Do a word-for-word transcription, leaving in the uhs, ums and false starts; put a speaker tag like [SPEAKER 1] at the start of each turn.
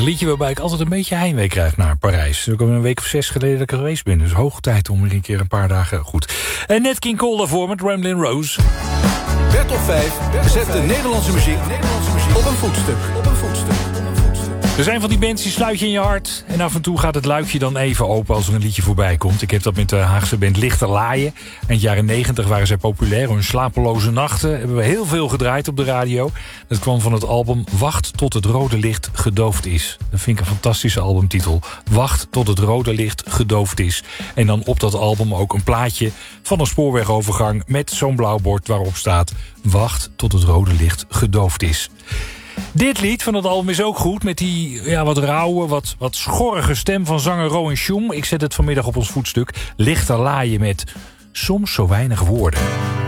[SPEAKER 1] Een liedje waarbij ik altijd een beetje heimwee krijg naar Parijs. Ik heb een week of zes geleden dat ik er geweest ben. Dus hoog tijd om weer een keer een paar dagen goed. En net King Cole daarvoor met Ramblin' Rose.
[SPEAKER 2] Bertop vijf zet de Nederlandse muziek op een voetstuk. Op een voetstuk.
[SPEAKER 1] Er zijn van die bands die sluit je in je hart. En af en toe gaat het luikje dan even open als er een liedje voorbij komt. Ik heb dat met de Haagse band Lichterlaaien. Eind jaren negentig waren zij populair. Hun slapeloze nachten hebben we heel veel gedraaid op de radio. Dat kwam van het album Wacht tot het rode licht gedoofd is. Dat vind ik een fantastische albumtitel. Wacht tot het rode licht gedoofd is. En dan op dat album ook een plaatje van een spoorwegovergang met zo'n blauw bord waarop staat Wacht tot het rode licht gedoofd is. Dit lied van het album is ook goed, met die ja, wat rauwe, wat, wat schorrige stem van zanger Rowan Schoem. Ik zet het vanmiddag op ons voetstuk. Lichterlaaien met soms zo weinig woorden.